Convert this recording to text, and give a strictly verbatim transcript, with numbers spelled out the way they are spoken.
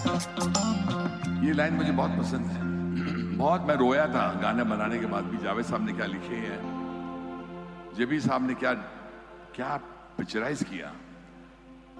ये लाइन मुझे बहुत पसंद है। बहुत मैं रोया था गाना बनाने के बाद भी। जावेद साहब ने क्या लिखे हैं, जेबी साहब ने क्या क्या पिक्चराइज किया।